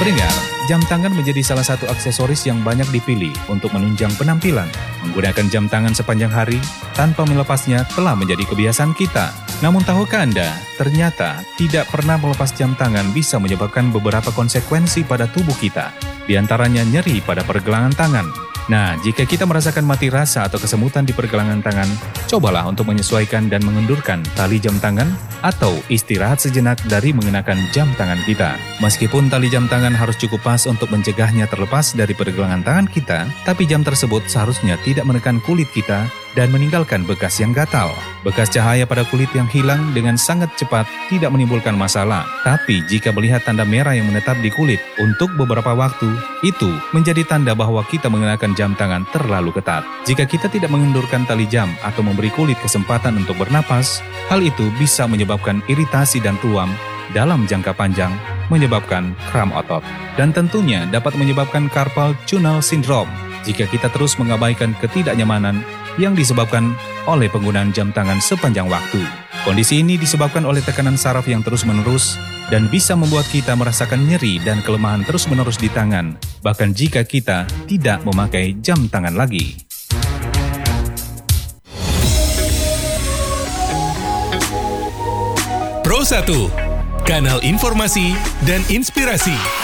Pendengar, jam tangan menjadi salah satu aksesoris yang banyak dipilih untuk menunjang penampilan. Menggunakan jam tangan sepanjang hari tanpa melepasnya telah menjadi kebiasaan kita. Namun tahukah Anda, ternyata tidak pernah melepas jam tangan bisa menyebabkan beberapa konsekuensi pada tubuh kita. Di antaranya nyeri pada pergelangan tangan. Nah, jika kita merasakan mati rasa atau kesemutan di pergelangan tangan, cobalah untuk menyesuaikan dan mengendurkan tali jam tangan atau istirahat sejenak dari mengenakan jam tangan kita. Meskipun tali jam tangan harus cukup pas untuk mencegahnya terlepas dari pergelangan tangan kita, tapi jam tersebut seharusnya tidak menekan kulit kita dan meninggalkan bekas yang gatal. Bekas cahaya pada kulit yang hilang dengan sangat cepat tidak menimbulkan masalah. Tapi jika melihat tanda merah yang menetap di kulit untuk beberapa waktu, itu menjadi tanda bahwa kita mengenakan jam tangan terlalu ketat. Jika kita tidak mengendurkan tali jam atau memberi kulit kesempatan untuk bernapas, hal itu bisa menyebabkan iritasi dan ruam dalam jangka panjang, menyebabkan kram otot. Dan tentunya dapat menyebabkan carpal tunnel syndrome jika kita terus mengabaikan ketidaknyamanan yang disebabkan oleh penggunaan jam tangan sepanjang waktu. Kondisi ini disebabkan oleh tekanan saraf yang terus-menerus dan bisa membuat kita merasakan nyeri dan kelemahan terus-menerus di tangan, bahkan jika kita tidak memakai jam tangan lagi. Pro 1, kanal informasi dan inspirasi.